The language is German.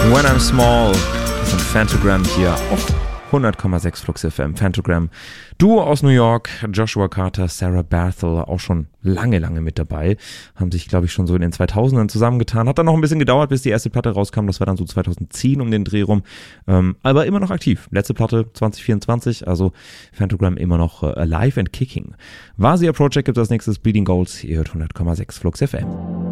When I'm Small, das ist ein Phantogram hier auf 100,6 Flux FM. Phantogram, Duo aus New York, Joshua Carter, Sarah Barthel, auch schon lange mit dabei. Haben sich, glaube ich, schon so in den 2000ern zusammengetan. Hat dann noch ein bisschen gedauert, bis die erste Platte rauskam. Das war dann so 2010 um den Dreh rum. Aber immer noch aktiv. Letzte Platte 2024, also Phantogram immer noch alive and kicking. Vasia Project gibt es als nächstes, Bleeding Goals. Ihr hört 100,6 Flux FM.